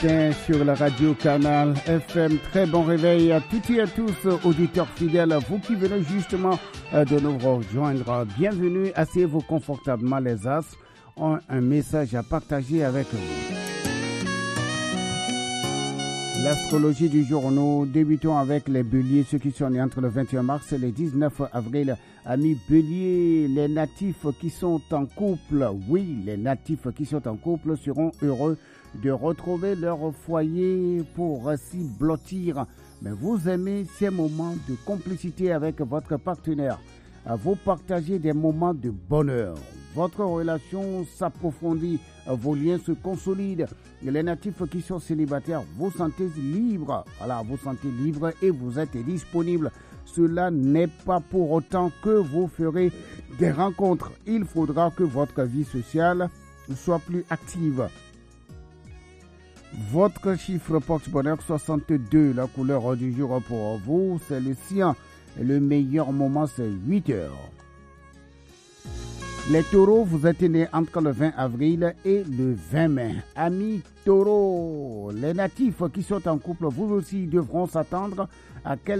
matin sur la radio Canal FM. Très bon réveil à toutes et à tous, auditeurs fidèles, vous qui venez justement de nous rejoindre. Bienvenue, asseyez-vous confortablement, les As ont un message à partager avec vous. L'astrologie du jour, nous débutons avec les béliers, ceux qui sont nés entre le 21 mars et le 19 avril. Amis béliers, les natifs qui sont en couple, oui, les natifs qui sont en couple seront heureux de retrouver leur foyer pour s'y blottir. Mais vous aimez ces moments de complicité avec votre partenaire. Vous partagez des moments de bonheur. Votre relation s'approfondit, vos liens se consolident. Les natifs qui sont célibataires, vous sentez libre. Voilà, vous sentez libre et vous êtes disponible. Cela n'est pas pour autant que vous ferez des rencontres. Il faudra que votre vie sociale soit plus active. Votre chiffre porte-bonheur 62. La couleur du jour pour vous, c'est le cyan. Le meilleur moment, c'est 8 heures. Les taureaux, vous êtes nés entre le 20 avril et le 20 mai. Amis taureaux, les natifs qui sont en couple, vous aussi devront s'attendre à quelques